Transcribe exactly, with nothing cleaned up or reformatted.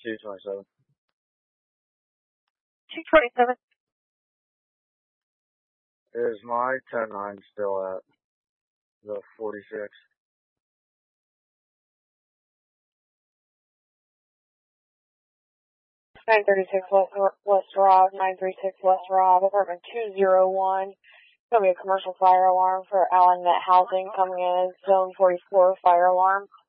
two twenty-seven. two twenty-seven. Is my ten nine still at the forty-six? nine thirty-six West, West Rob, nine thirty-six West Rob, apartment two oh one. It's going to be a commercial fire alarm for Allen Net Housing coming in, zone forty-four fire alarm.